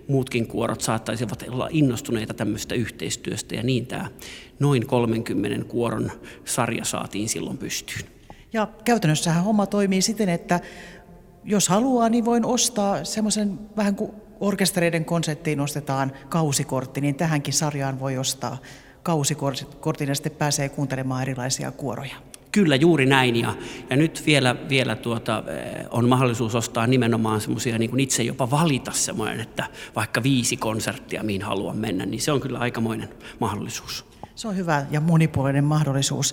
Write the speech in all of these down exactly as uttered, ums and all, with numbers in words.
muutkin kuorot saattaisivat olla innostuneita tämmöistä yhteistyöstä, ja niin tämä noin kolmenkymmenen kuoron sarja saatiin silloin pystyyn. Ja käytännössähän homma toimii siten, että jos haluaa, niin voin ostaa semmoisen vähän kuin orkestereiden konserttiin ostetaan kausikortti, niin tähänkin sarjaan voi ostaa kausikortin ja sitten pääsee kuuntelemaan erilaisia kuoroja. Kyllä, juuri näin. Ja, ja nyt vielä, vielä tuota, on mahdollisuus ostaa nimenomaan semmoisia, niin kuin itse jopa valita semmoinen, että vaikka viisi konserttia, mihin haluan mennä, niin se on kyllä aikamoinen mahdollisuus. Se on hyvä ja monipuolinen mahdollisuus.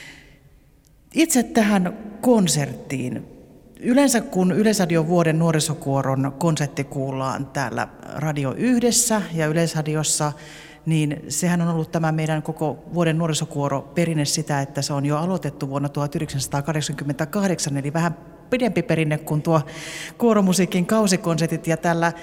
Itse tähän konserttiin. Yleensä kun Yleisradion vuoden nuorisokuoron konsertti kuullaan täällä Radio Yhdessä ja Yleisradiossa, niin sehän on ollut tämä meidän koko vuoden nuorisokuoro perinne sitä, että se on jo aloitettu vuonna tuhatyhdeksänsataakahdeksankymmentäkahdeksan, eli vähän pidempi perinne kuin tuo kuoromusiikin kausikonsertit, ja tällä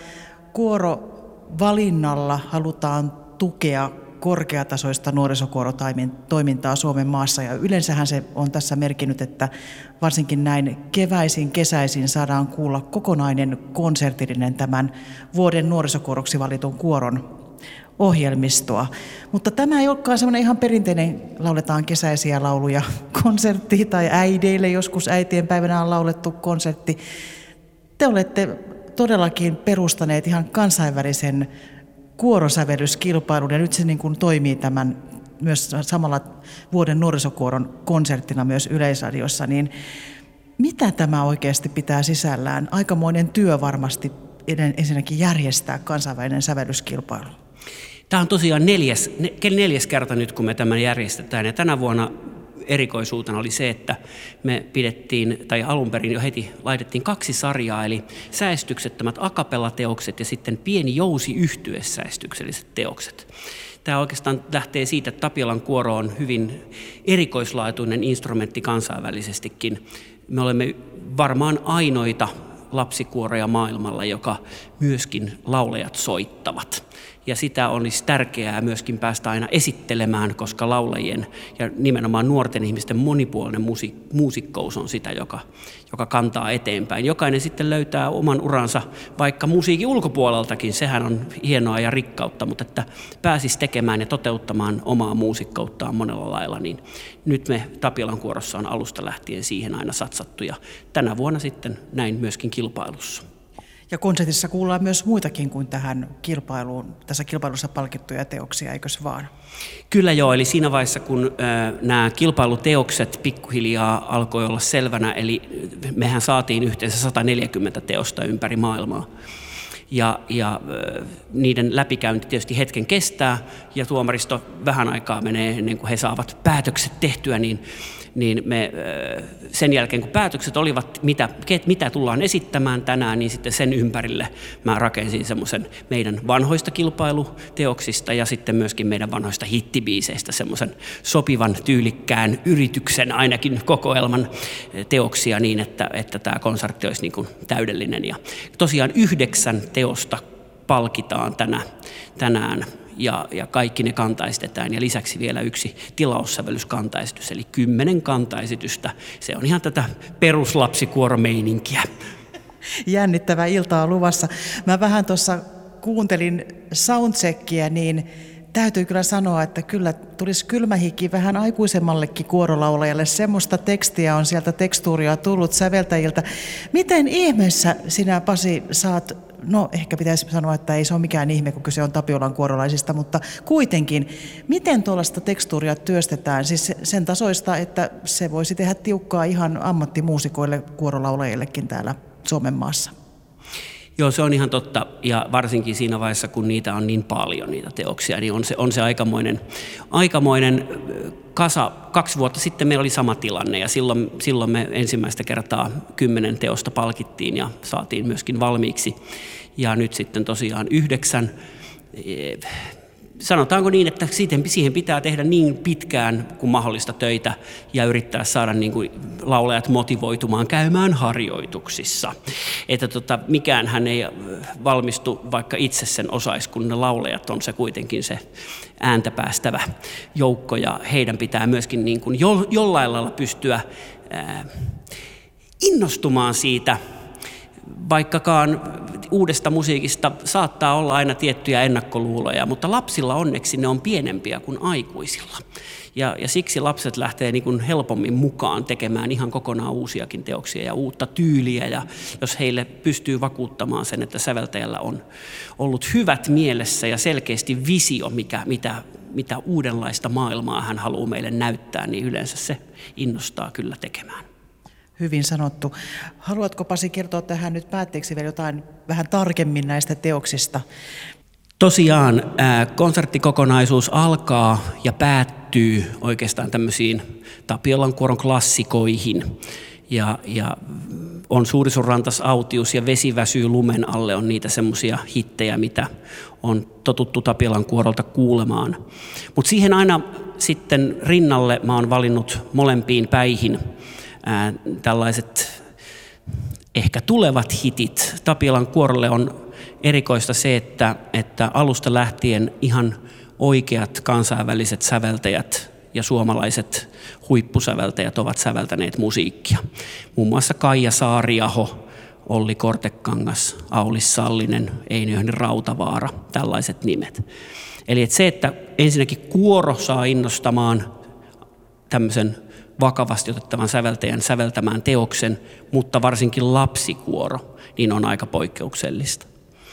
kuorovalinnalla halutaan tukea korkeatasoista nuorisokuorotoimintaa Suomen maassa, ja yleensähän se on tässä merkinnyt, että varsinkin näin keväisin, kesäisin saadaan kuulla kokonainen konsertillinen tämän vuoden nuorisokuoroksi valitun kuoron ohjelmistoa. Mutta tämä ei olekaan semmoinen ihan perinteinen, lauletaan kesäisiä lauluja konsertti, tai äideille joskus äitien päivänä on laulettu konsertti. Te olette todellakin perustaneet ihan kansainvälisen kuorosävellyskilpailun, ja nyt se niin kuin toimii tämän myös samalla vuoden nuorisokuoron konserttina myös Yleisradiossa, niin mitä tämä oikeasti pitää sisällään? Aikamoinen työ varmasti ensinnäkin järjestää kansainvälinen sävellyskilpailu. Tämä on tosiaan neljäs, neljäs kerta nyt, kun me tämän järjestetään, ja tänä vuonna erikoisuutena oli se, että me pidettiin, tai alun perin jo heti laitettiin kaksi sarjaa, eli säestyksettömät a cappella-teokset ja sitten pieni jousi-yhtyesäestykselliset teokset. Tämä oikeastaan lähtee siitä, että Tapiolan kuoro on hyvin erikoislaatuinen instrumentti kansainvälisestikin. Me olemme varmaan ainoita lapsikuoroja maailmalla, joka myöskin laulajat soittavat. Ja sitä olisi tärkeää myöskin päästä aina esittelemään, koska laulajien ja nimenomaan nuorten ihmisten monipuolinen musi- muusikkous on sitä, joka, joka kantaa eteenpäin. Jokainen sitten löytää oman uransa vaikka musiikin ulkopuoleltakin, sehän on hienoa ja rikkautta, mutta että pääsisi tekemään ja toteuttamaan omaa muusikkouttaan monella lailla, niin nyt me Tapiolan kuorossa on alusta lähtien siihen aina satsattu, ja tänä vuonna sitten näin myöskin kilpailussa. Ja konsertissa kuullaan myös muitakin kuin tähän kilpailuun, tässä kilpailussa palkittuja teoksia, eikös vaan? Kyllä joo, eli siinä vaiheessa kun äh, nämä kilpailuteokset pikkuhiljaa alkoi olla selvänä, eli mehän saatiin yhteensä sata neljäkymmentä teosta ympäri maailmaa. Ja, ja äh, niiden läpikäynti tietysti hetken kestää, ja tuomaristo vähän aikaa menee ennen kuin he saavat päätökset tehtyä, niin niin me sen jälkeen, kun päätökset olivat, mitä, mitä tullaan esittämään tänään, niin sitten sen ympärille mä rakensin semmoisen meidän vanhoista kilpailuteoksista ja sitten myöskin meidän vanhoista hittibiiseistä semmoisen sopivan tyylikkään yrityksen, ainakin kokoelman teoksia niin, että, että tämä konsertti olisi niin kuin täydellinen. Ja tosiaan yhdeksän teosta palkitaan tänä, tänään. Ja, ja kaikki ne kantaistetaan, ja lisäksi vielä yksi tilaussävellyskantaistus, eli kymmenen kantaesitystä. Se on ihan tätä peruslapsikuoromeininkiä. Jännittävää iltaa luvassa. Mä vähän tuossa kuuntelin soundcheckia, niin täytyy kyllä sanoa, että kyllä tulisi kylmähiki vähän aikuisemmallekin kuorolaulajalle. Semmoista tekstiä on sieltä tekstuuria tullut säveltäjiltä. Miten ihmeessä sinä, Pasi, saat, no ehkä pitäisi sanoa, että ei se ole mikään ihme, kun kyse on Tapiolan kuorolaisista, mutta kuitenkin, miten tuollaista tekstuuria työstetään? Siis sen tasoista, että se voisi tehdä tiukkaa ihan ammattimuusikoille, kuorolaulajillekin täällä Suomen maassa. Joo, se on ihan totta, ja varsinkin siinä vaiheessa, kun niitä on niin paljon, niitä teoksia, niin on se, on se aikamoinen, aikamoinen kasa. Kaksi vuotta sitten meillä oli sama tilanne, ja silloin, silloin me ensimmäistä kertaa kymmenen teosta palkittiin ja saatiin myöskin valmiiksi. Ja nyt sitten tosiaan yhdeksän. Sanotaanko niin, että siihen pitää tehdä niin pitkään kuin mahdollista töitä ja yrittää saada niin kuin laulajat motivoitumaan käymään harjoituksissa. Että tota, mikään hän ei valmistu, vaikka itse sen osaisi, kun ne laulajat on se kuitenkin se ääntä päästävä joukko, ja heidän pitää myöskin niin kuin jollain lailla pystyä ää, innostumaan siitä vaikkakaan uudesta musiikista saattaa olla aina tiettyjä ennakkoluuloja, mutta lapsilla onneksi ne on pienempiä kuin aikuisilla. Ja, ja siksi lapset lähtee niin kuin helpommin mukaan tekemään ihan kokonaan uusiakin teoksia ja uutta tyyliä. Ja jos heille pystyy vakuuttamaan sen, että säveltäjällä on ollut hyvät mielessä ja selkeästi visio, mikä, mitä, mitä uudenlaista maailmaa hän haluaa meille näyttää, niin yleensä se innostaa kyllä tekemään. Hyvin sanottu. Haluatko, Pasi, kertoa tähän nyt päätteeksi vielä jotain vähän tarkemmin näistä teoksista? Tosiaan konserttikokonaisuus alkaa ja päättyy oikeastaan tämmöisiin Tapiolankuoron klassikoihin. Ja, ja on Suurisun rantas autius ja Vesi väsyy lumen alle on niitä semmoisia hittejä, mitä on totuttu Tapiolankuorolta kuulemaan. Mutta siihen aina sitten rinnalle mä oon valinnut molempiin päihin ää, tällaiset ehkä tulevat hitit. Tapiolankuorolle on erikoista se, että, että alusta lähtien ihan oikeat kansainväliset säveltäjät ja suomalaiset huippusäveltäjät ovat säveltäneet musiikkia. Muun muassa Kaija Saariaho, Olli Kortekangas, Aulis Sallinen, Einöhni Rautavaara, tällaiset nimet. Eli että se, että ensinnäkin kuoro saa innostamaan tämmöisen vakavasti otettavan säveltäjän säveltämään teoksen, mutta varsinkin lapsikuoro, niin on aika poikkeuksellista.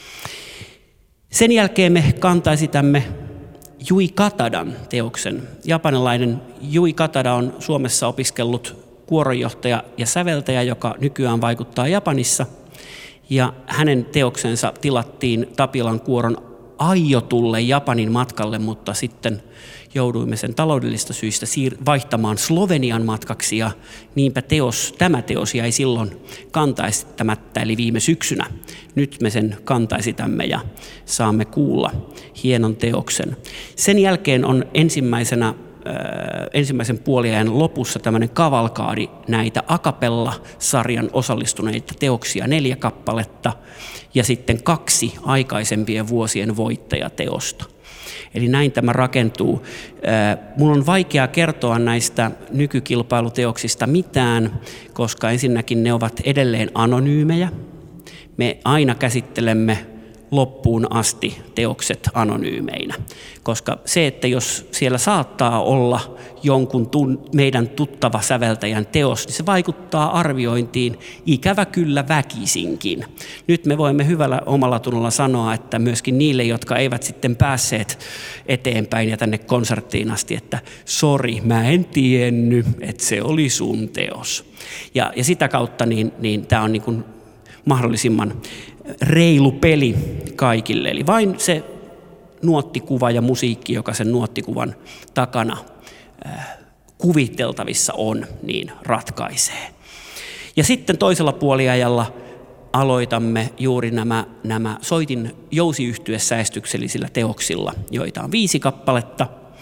Sen jälkeen me kantaisi tämme Jui Katadan teoksen. Japanilainen Jui Katada on Suomessa opiskellut kuoronjohtaja ja säveltäjä, joka nykyään vaikuttaa Japanissa. Ja hänen teoksensa tilattiin Tapiolankuoron aiotulle Japanin matkalle, mutta sitten jouduimme sen taloudellista syistä siir- vaihtamaan Slovenian matkaksi ja niinpä teos, tämä teos jäi silloin kantaisittämättä, eli viime syksynä. Nyt me sen kantaisitämme ja saamme kuulla hienon teoksen. Sen jälkeen on ensimmäisenä, äh, ensimmäisen puoliajan lopussa tämmöinen kavalkaadi näitä a cappella-sarjan osallistuneita teoksia, neljä kappaletta ja sitten kaksi aikaisempien vuosien voittajateosta. Eli näin tämä rakentuu. Mulla on vaikea kertoa näistä nykykilpailuteoksista mitään, koska ensinnäkin ne ovat edelleen anonyymejä. Me aina käsittelemme loppuun asti teokset anonyymeinä, koska se, että jos siellä saattaa olla jonkun tun, meidän tuttava säveltäjän teos, niin se vaikuttaa arviointiin ikävä kyllä väkisinkin. Nyt me voimme hyvällä omalla tunnolla sanoa, että myöskin niille, jotka eivät sitten päässeet eteenpäin ja tänne konserttiin asti, että sori, mä en tiennyt, että se oli sun teos. Ja, ja sitä kautta niin, niin tämä on niin kuin mahdollisimman reilu peli kaikille. Eli vain se nuottikuva ja musiikki, joka sen nuottikuvan takana äh, kuviteltavissa on, niin ratkaisee. Ja sitten toisella puoliajalla aloitamme juuri nämä, nämä soitin jousiyhtyesäestyksellisillä teoksilla, joita on viisi kappaletta.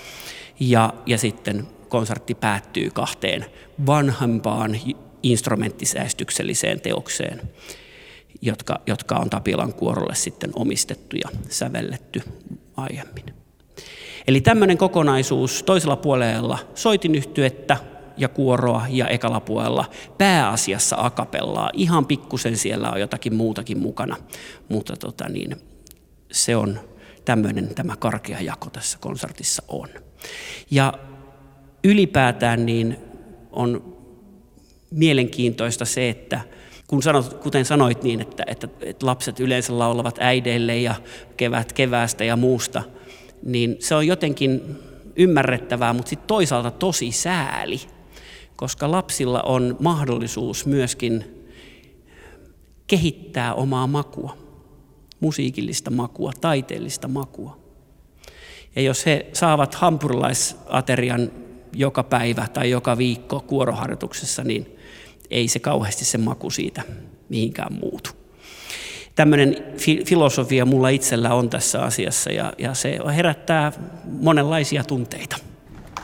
Ja, ja sitten konsertti päättyy kahteen vanhempaan instrumenttisäestykselliseen teokseen, Jotka, jotka on Tapiolankuorolle sitten omistettu ja sävelletty aiemmin. Eli tämmöinen kokonaisuus toisella puolella soitinyhtyettä ja kuoroa ja ekalla puolella pääasiassa a cappellaa. Ihan pikkusen siellä on jotakin muutakin mukana, mutta tota niin, se on tämmöinen tämä karkea jako tässä konsertissa on. Ja ylipäätään niin on mielenkiintoista se, että Kun sanot, kuten sanoit niin, että, että, että lapset yleensä laulavat äideille ja kevät keväästä ja muusta, niin se on jotenkin ymmärrettävää, mutta sitten toisaalta tosi sääli, koska lapsilla on mahdollisuus myöskin kehittää omaa makua, musiikillista makua, taiteellista makua. Ja jos he saavat hampurilaisaterian joka päivä tai joka viikko kuoroharjoituksessa, niin ei se kauheasti se maku siitä mihinkään muutu. Tämmöinen fi- filosofia mulla itsellä on tässä asiassa ja, ja se herättää monenlaisia tunteita.